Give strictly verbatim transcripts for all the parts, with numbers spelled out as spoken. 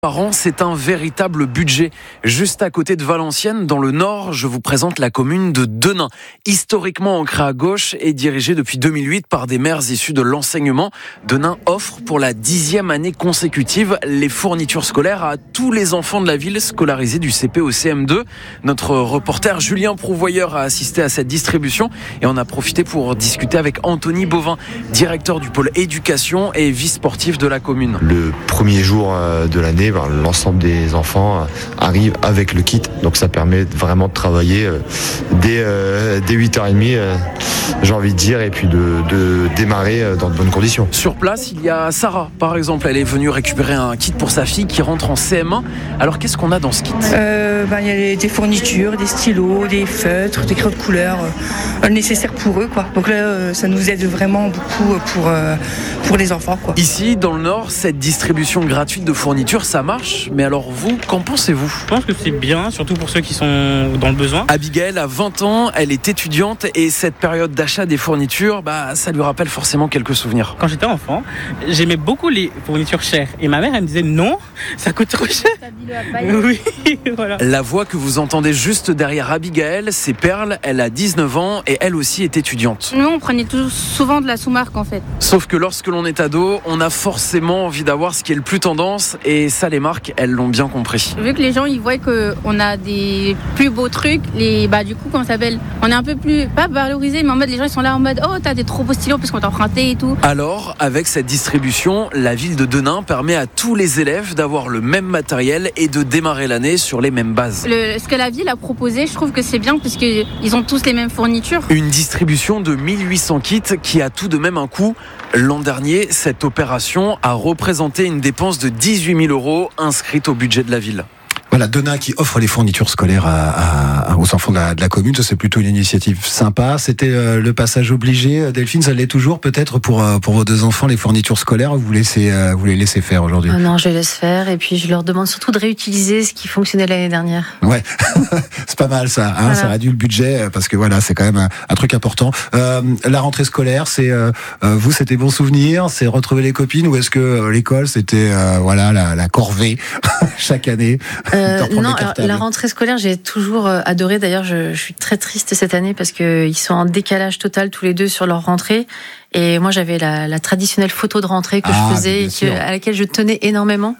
Par an, c'est un véritable budget. Juste à côté de Valenciennes, dans le Nord, je vous présente la commune de Denain. Historiquement ancrée à gauche et dirigée depuis deux mille huit par des maires issus de l'enseignement, Denain offre pour la dixième année consécutive les fournitures scolaires à tous les enfants de la ville scolarisés du C P au C M deux. Notre reporter Julien Prouvoyeur a assisté à cette distribution et on a profité pour discuter avec Anthony Bovin, directeur du pôle éducation et vice-sportif de la commune. Le premier jour de l'année, l'ensemble des enfants arrivent avec le kit, donc ça permet vraiment de travailler dès, euh, dès huit heures trente, j'ai envie de dire, et puis de, de démarrer dans de bonnes conditions. Sur place, il y a Sarah, par exemple. Elle est venue récupérer un kit pour sa fille qui rentre en C M un. Alors qu'est-ce qu'on a dans ce kit ? euh, ben, Il y a des fournitures, des stylos, des feutres, des crayons de couleur, euh, nécessaires pour eux, quoi. Donc là, euh, ça nous aide vraiment beaucoup pour, euh, pour les enfants, quoi. Ici, dans le Nord, cette distribution gratuite de fournitures, ça marche. Mais alors vous, qu'en pensez-vous ? Je pense que c'est bien, surtout pour ceux qui sont dans le besoin. Abigail a vingt ans, elle est étudiante et cette période d'achat des fournitures, bah, ça lui rappelle forcément quelques souvenirs. Quand j'étais enfant, j'aimais beaucoup les fournitures chères. Et ma mère, elle me disait non, ça coûte trop cher. Oui, voilà. La voix que vous entendez juste derrière Abigail, c'est Perle. Elle a dix-neuf ans et elle aussi est étudiante. Nous, on prenait tout, souvent de la sous-marque en fait. Sauf que lorsque l'on est ado, on a forcément envie d'avoir ce qui est le plus tendance et ça, les marques, elles l'ont bien compris. Vu que les gens, ils voient qu'on a des plus beaux trucs, les, bah, du coup, comment ça s'appelle ? On est un peu plus, pas valorisé, mais en mode, les gens, ils sont là en mode, oh, t'as des trop beaux stylos parce qu'on t'a emprunté et tout. Alors, avec cette distribution, la ville de Denain permet à tous les élèves d'avoir le même matériel et de démarrer l'année sur les mêmes bases. Le, ce que la ville a proposé, je trouve que c'est bien parce qu'ils ont tous les mêmes fournitures. Une distribution de mille huit cents kits qui a tout de même un coût. L'an dernier, cette opération a représenté une dépense de dix-huit mille euros inscrite au budget de la ville. Voilà, Denain qui offre les fournitures scolaires à, à, aux enfants de la, de la commune. Ça, c'est plutôt une initiative sympa. C'était euh, le passage obligé. Delphine, ça l'est toujours peut-être pour euh, pour vos deux enfants, les fournitures scolaires. Vous laissez euh, vous les laissez faire aujourd'hui ? Oh non, je les laisse faire. Et puis je leur demande surtout de réutiliser ce qui fonctionnait l'année dernière. Ouais, c'est pas mal ça. Hein, voilà. Ça réduit le budget parce que voilà, c'est quand même un, un truc important. Euh, la rentrée scolaire, c'est euh, vous, c'était bons souvenirs, c'est retrouver les copines, ou est-ce que euh, l'école c'était euh, voilà la, la corvée chaque année? Euh, non, alors, la rentrée scolaire, j'ai toujours euh, adoré. D'ailleurs, je, je suis très triste cette année parce que ils sont en décalage total tous les deux sur leur rentrée. Et moi, j'avais la, la traditionnelle photo de rentrée que ah, je faisais, et que, à laquelle je tenais énormément.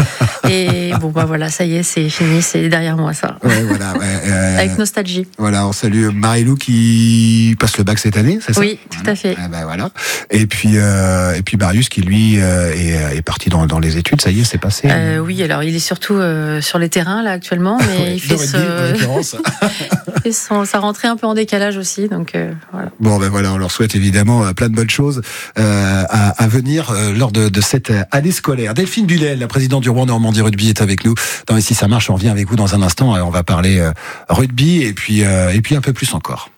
Et bon, bah voilà, ça y est, c'est fini, c'est derrière moi, ça. Ouais, voilà. Ouais, euh, Avec nostalgie. Voilà, on salue Marie-Lou qui passe le bac cette année, c'est ça ? Oui, tout voilà. à fait. Ah ben voilà. Et puis, euh, et puis Marius qui lui euh, est, est parti dans, dans les études. Ça y est, c'est passé. Euh, oui, alors il est surtout euh, sur les terrains là actuellement, mais ouais, il fait, ce... il fait son, sa rentrée un peu en décalage aussi, donc euh, voilà. Bon ben voilà, on leur souhaite évidemment plein de bonnes choses euh, à, à venir euh, lors de, de cette année scolaire. Delphine Bulel, la présidente du Rouen Normandie Rugby, est avec nous. Dans Et si ça marche, on revient avec vous dans un instant. On va parler euh, rugby et puis euh, et puis un peu plus encore.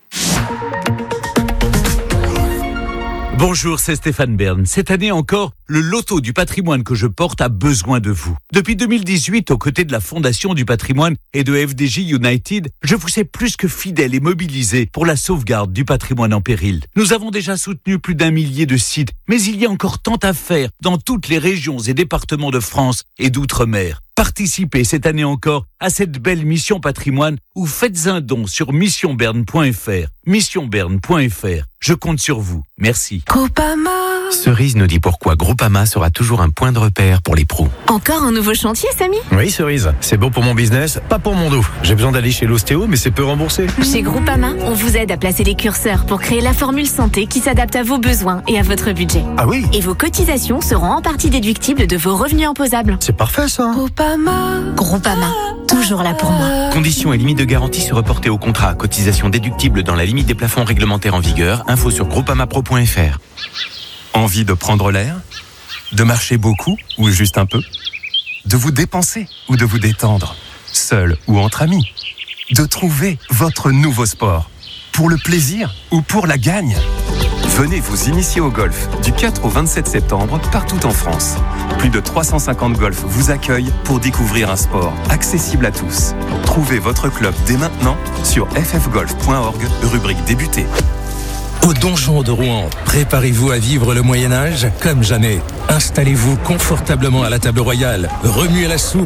Bonjour, c'est Stéphane Bern. Cette année encore, le loto du patrimoine que je porte a besoin de vous. Depuis deux mille dix-huit, aux côtés de la Fondation du patrimoine et de F D J United, je vous sais plus que fidèle et mobilisé pour la sauvegarde du patrimoine en péril. Nous avons déjà soutenu plus d'un millier de sites, mais il y a encore tant à faire dans toutes les régions et départements de France et d'outre-mer. Participez cette année encore à cette belle mission patrimoine ou faites un don sur mission berne point f r. mission berne point f r. Je compte sur vous. Merci. Groupama. Cerise nous dit pourquoi Groupama sera toujours un point de repère pour les pros. Encore un nouveau chantier, Samy ? Oui, Cerise. C'est bon pour mon business, pas pour mon dos. J'ai besoin d'aller chez l'ostéo, mais c'est peu remboursé. Chez Groupama, on vous aide à placer les curseurs pour créer la formule santé qui s'adapte à vos besoins et à votre budget. Ah oui ? Et vos cotisations seront en partie déductibles de vos revenus imposables. C'est parfait, ça. Groupama. Groupama. Toujours là pour moi. Conditions et limites de garantie se reporter au contrat. Cotisation déductible dans la limite des plafonds réglementaires en vigueur. Info sur groupamapro point f r. Envie de prendre l'air ? De marcher beaucoup ou juste un peu ? De vous dépenser ou de vous détendre ? Seul ou entre amis ? De trouver votre nouveau sport ? Pour le plaisir ou pour la gagne ? Venez vous initier au golf du quatre au vingt-sept septembre partout en France. Plus de trois cent cinquante golfs vous accueillent pour découvrir un sport accessible à tous. Trouvez votre club dès maintenant sur f f golf point org, rubrique débuter. Au donjon de Rouen, préparez-vous à vivre le Moyen-Âge comme jamais. Installez-vous confortablement à la table royale, remuez la soupe